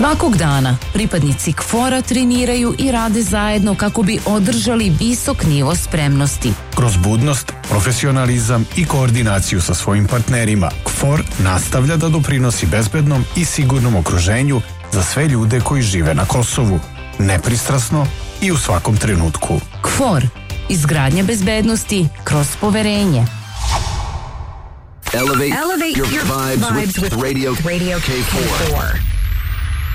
Svakog dana pripadnici KFOR-a treniraju i rade zajedno kako bi održali visok nivo spremnosti. Kroz budnost, profesionalizam i koordinaciju sa svojim partnerima, KFOR nastavlja da doprinosi bezbednom i sigurnom okruženju za sve ljude koji žive na Kosovu, nepristrasno i u svakom trenutku. KFOR, izgradnja bezbednosti kroz poverenje. Elevate your vibes with Radio K4.